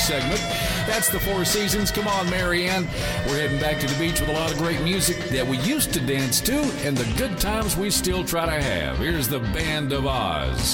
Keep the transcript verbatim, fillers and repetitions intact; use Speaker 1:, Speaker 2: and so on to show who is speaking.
Speaker 1: segment. That's the Four Seasons. Come on, Marianne. We're heading back to the beach with a lot of great music that we used to dance to and the good times we still try to have. Here's the Band of Oz.